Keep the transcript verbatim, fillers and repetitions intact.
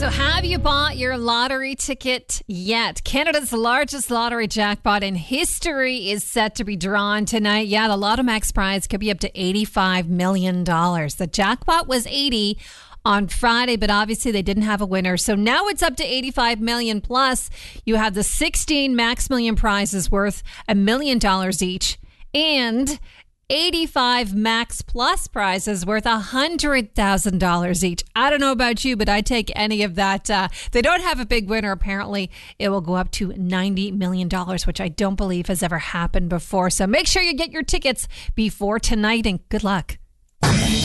So have you bought your lottery ticket yet? Canada's largest lottery jackpot in history is set to be drawn tonight. Yeah, the Lotto Max prize could be up to eighty-five million dollars. The jackpot was eighty on Friday, but obviously they didn't have a winner. So now it's up to eighty-five million dollars plus. You have the sixteen Max Million prizes worth a million dollars each, and eighty-five Max Plus prizes worth one hundred thousand dollars each. I don't know about you, but I'd take any of that. Uh, they don't have a big winner. Apparently, it will go up to ninety million dollars, which I don't believe has ever happened before. So make sure you get your tickets before tonight, and good luck.